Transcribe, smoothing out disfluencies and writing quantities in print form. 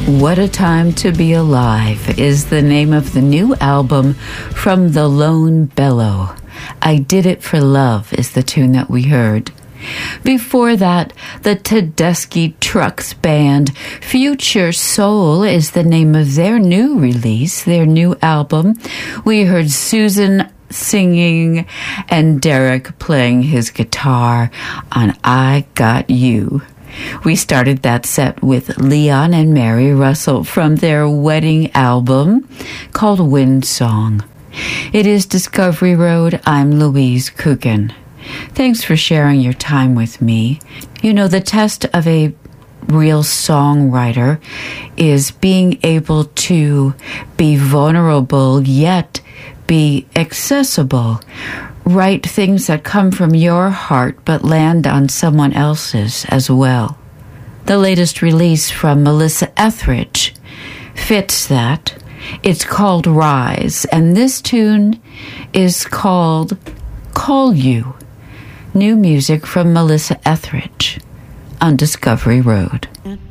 What a Time to Be Alive is the name of the new album from The Lone Bellow. I Did It for Love is the tune that we heard. Before that, the Tedeschi Trucks Band. Future Soul is the name of their new release, their new album. We heard Susan singing and Derek playing his guitar on I Got You. We started that set with Leon and Mary Russell from their wedding album called Wind Song. It is Discovery Road. I'm Louise Coogan. Thanks for sharing your time with me. You know, the test of a real songwriter is being able to be vulnerable yet be accessible. Write things that come from your heart but land on someone else's as well. The latest release from Melissa Etheridge fits that. It's called Rise, and this tune is called Call You. New music from Melissa Etheridge on Discovery Road.